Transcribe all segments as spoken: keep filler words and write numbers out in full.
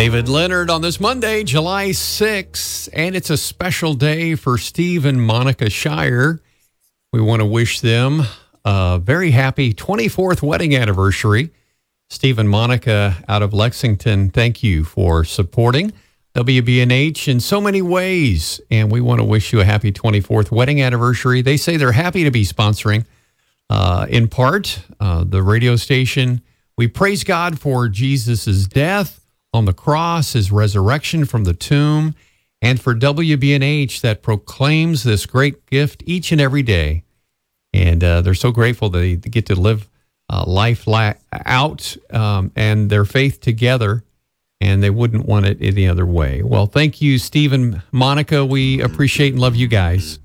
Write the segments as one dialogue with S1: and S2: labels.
S1: David Leonard on this Monday, July sixth, and it's a special day for Steve and Monica Shire. We want to wish them a very happy twenty-fourth wedding anniversary. Steve and Monica out of Lexington, thank you for supporting W B N H in so many ways, and we want to wish you a happy twenty-fourth wedding anniversary. They say they're happy to be sponsoring, uh, in part, uh, the radio station. We praise God for Jesus' death on the cross, his resurrection from the tomb, and for W B N H that proclaims this great gift each and every day. And uh, they're so grateful they get to live uh, life la- out um, and their faith together, and they wouldn't want it any other way. Well, thank you, Steve and Monica. We appreciate and love you guys.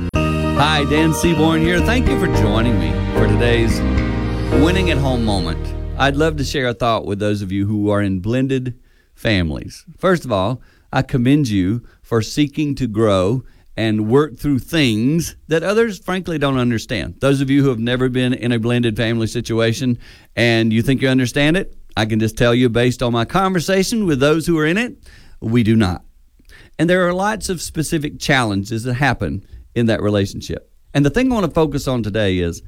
S2: Hi, Dan Seaborn here. Thank you for joining me for today's Winning at Home moment. I'd love to share a thought with those of you who are in blended families. First of all, I commend you for seeking to grow and work through things that others, frankly, don't understand. Those of you who have never been in a blended family situation and you think you understand it, I can just tell you based on my conversation with those who are in it, we do not. And there are lots of specific challenges that happen in that relationship. And the thing I want to focus on today is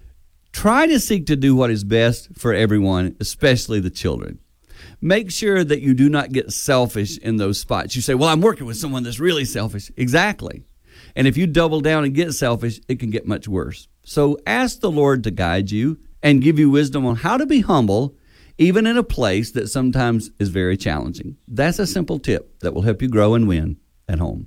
S2: try to seek to do what is best for everyone, especially the children. Make sure that you do not get selfish in those spots. You say, well, I'm working with someone that's really selfish. Exactly. And if you double down and get selfish, it can get much worse. So ask the Lord to guide you and give you wisdom on how to be humble, even in a place that sometimes is very challenging. That's a simple tip that will help you grow and win at home.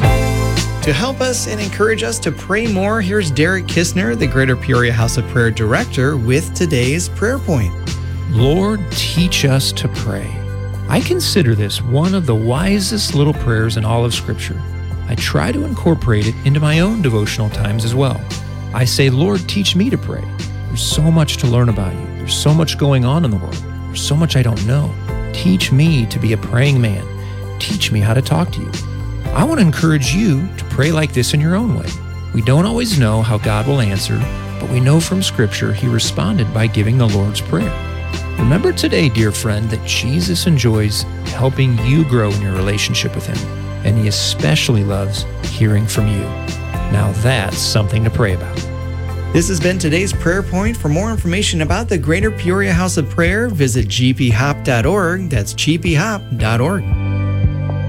S3: To help us and encourage us to pray more, here's Derek Kistner, the Greater Peoria House of Prayer Director, with today's prayer point.
S4: Lord, teach us to pray. I consider this one of the wisest little prayers in all of Scripture. I try to incorporate it into my own devotional times as well. I say, Lord, teach me to pray. There's so much to learn about you. There's so much going on in the world. There's so much I don't know. Teach me to be a praying man. Teach me how to talk to you. I want to encourage you to pray like this in your own way. We don't always know how God will answer, but we know from Scripture He responded by giving the Lord's Prayer. Remember today, dear friend, that Jesus enjoys helping you grow in your relationship with Him, and He especially loves hearing from you. Now that's something to pray about.
S3: This has been today's prayer point. For more information about the Greater Peoria House of Prayer, visit g p hop dot org. That's g p hop dot org.